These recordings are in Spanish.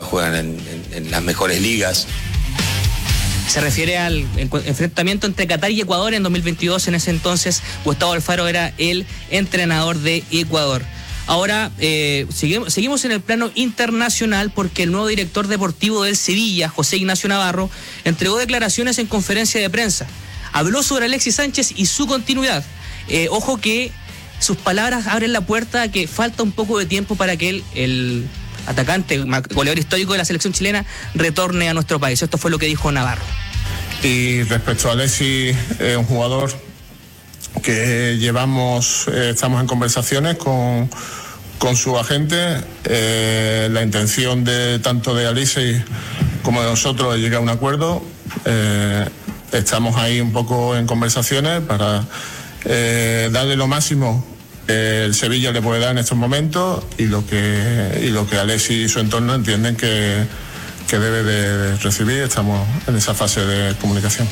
juegan en las mejores ligas. Se refiere al enfrentamiento entre Qatar y Ecuador en 2022. En ese entonces, Gustavo Alfaro era el entrenador de Ecuador. Ahora, seguimos en el plano internacional porque el nuevo director deportivo del Sevilla, José Ignacio Navarro, entregó declaraciones en conferencia de prensa. Habló sobre Alexis Sánchez y su continuidad. Ojo que sus palabras abren la puerta a que falta un poco de tiempo para que el atacante, goleador histórico de la selección chilena, retorne a nuestro país. Esto fue lo que dijo Navarro. Y respecto a Alexis, un jugador que estamos en conversaciones con su agente. La intención tanto de Alexis como de nosotros es llegar a un acuerdo. Estamos ahí un poco en conversaciones para darle lo máximo el Sevilla le puede dar en estos momentos y lo que Alexis y su entorno entienden que debe de recibir. Estamos en esa fase de comunicación.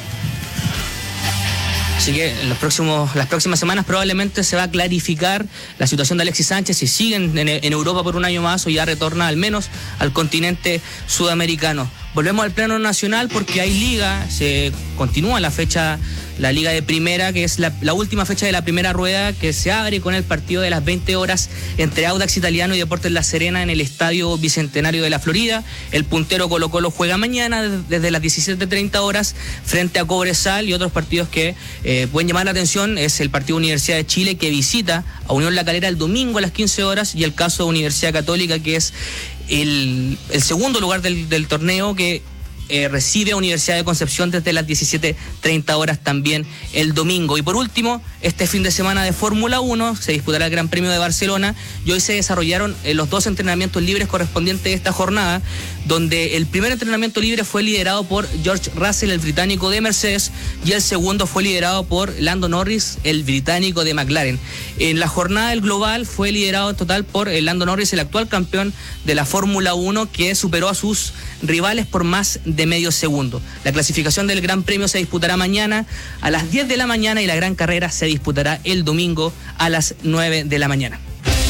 Así que en las próximas semanas probablemente se va a clarificar la situación de Alexis Sánchez, si sigue en Europa por un año más o ya retorna al menos al continente sudamericano. Volvemos al plano nacional porque hay liga, se continúa la liga de primera, que es la última fecha de la primera rueda, que se abre con el partido de las 20 horas entre Audax Italiano y Deportes La Serena en el Estadio Bicentenario de la Florida. El puntero Colo-Colo juega mañana desde las 17:30 horas frente a Cobresal, y otros partidos que pueden llamar la atención es el partido Universidad de Chile, que visita a Unión La Calera el domingo a las 15 horas, y el caso de Universidad Católica, que es el segundo lugar del torneo, que recibe a Universidad de Concepción desde las 17:30 horas también el domingo. Y por último, este fin de semana de Fórmula 1 se disputará el Gran Premio de Barcelona, y hoy se desarrollaron los dos entrenamientos libres correspondientes a esta jornada, donde el primer entrenamiento libre fue liderado por George Russell, el británico de Mercedes, y el segundo fue liderado por Lando Norris, el británico de McLaren. En la jornada del global fue liderado en total por Lando Norris, el actual campeón de la Fórmula 1, que superó a sus rivales por más de medio segundo. La clasificación del Gran Premio se disputará mañana a las 10 de la mañana y la gran carrera se disputará el domingo a las 9 de la mañana.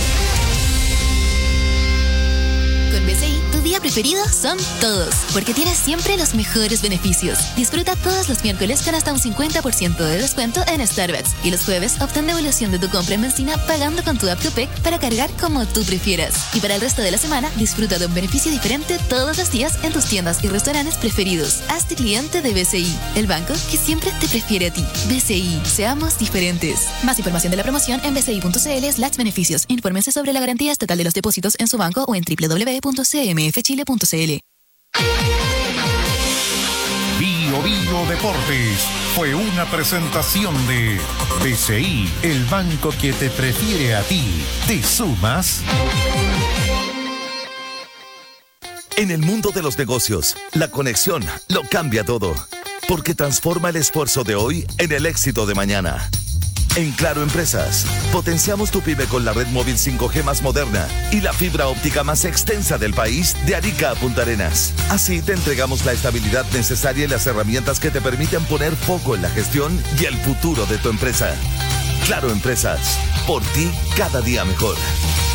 Con BCI, tu día preferido son todos, porque tienes siempre los mejores beneficios. Disfruta todos los miércoles con hasta un 50% de descuento en Starbucks, y los jueves obtén devolución de tu compra en benzina pagando con tu app Tupec para cargar como tú prefieras. Y para el resto de la semana, disfruta de un beneficio diferente todos los días en tus tiendas y restaurantes preferidos. Hazte cliente de BCI, el banco que siempre te prefiere a ti. BCI, seamos diferentes. Más información de la promoción en bci.cl/beneficios. Infórmense sobre la garantía estatal de los depósitos en su banco o en www.cmfchile.cl. Bio Deportes fue una presentación de BCI, el banco que te prefiere a ti. ¿Te sumas? En el mundo de los negocios, la conexión lo cambia todo, porque transforma el esfuerzo de hoy en el éxito de mañana. En Claro Empresas, potenciamos tu pyme con la red móvil 5G más moderna y la fibra óptica más extensa del país, de Arica a Punta Arenas. Así te entregamos la estabilidad necesaria y las herramientas que te permiten poner foco en la gestión y el futuro de tu empresa. Claro Empresas, por ti cada día mejor.